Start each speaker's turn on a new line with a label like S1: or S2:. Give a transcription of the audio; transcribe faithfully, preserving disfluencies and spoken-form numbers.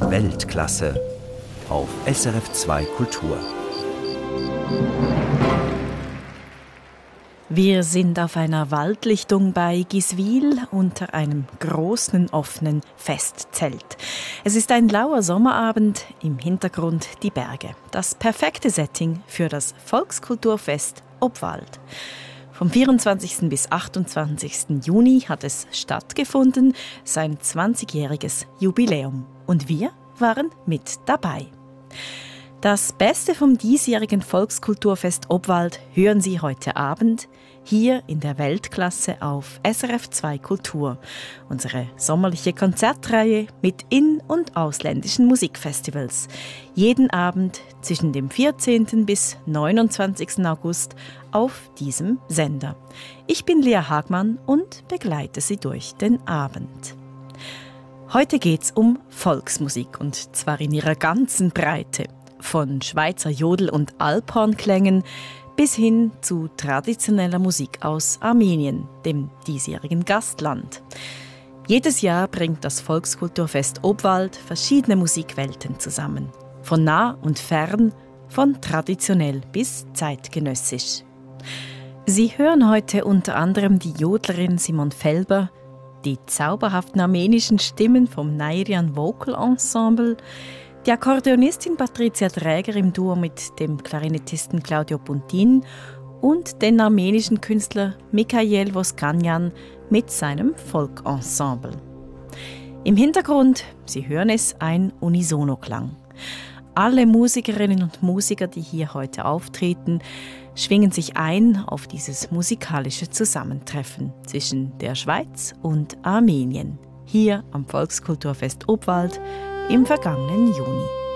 S1: Weltklasse auf S R F zwei Kultur.
S2: Wir sind auf einer Waldlichtung bei Giswil unter einem großen offenen Festzelt. Es ist ein lauer Sommerabend, im Hintergrund die Berge. Das perfekte Setting für das Volkskulturfest Obwald. Vom vierundzwanzigsten bis achtundzwanzigsten Juni hat es stattgefunden, sein zwanzigjähriges Jubiläum. Und wir waren mit dabei. Das Beste vom diesjährigen Volkskulturfest Obwald hören Sie heute Abend hier in der Weltklasse auf S R F zwei Kultur. Unsere sommerliche Konzertreihe mit in- und ausländischen Musikfestivals. Jeden Abend zwischen dem vierzehnten bis neunundzwanzigsten August auf diesem Sender. Ich bin Lea Hagmann und begleite Sie durch den Abend. Heute geht's um Volksmusik und zwar in ihrer ganzen Breite. Von Schweizer Jodel- und Alphornklängen bis hin zu traditioneller Musik aus Armenien, dem diesjährigen Gastland. Jedes Jahr bringt das Volkskulturfest Obwald verschiedene Musikwelten zusammen. Von nah und fern, von traditionell bis zeitgenössisch. Sie hören heute unter anderem die Jodlerin Simon Felber, die zauberhaften armenischen Stimmen vom Nairian Vocal Ensemble, die Akkordeonistin Patricia Träger im Duo mit dem Klarinettisten Claudio Puntin und den armenischen Künstler Mikhail Voskanyan mit seinem Folk-Ensemble. Im Hintergrund, Sie hören es, ein Unisono-Klang. Alle Musikerinnen und Musiker, die hier heute auftreten, schwingen sich ein auf dieses musikalische Zusammentreffen zwischen der Schweiz und Armenien, hier am Volkskulturfest Obwald im vergangenen Juni.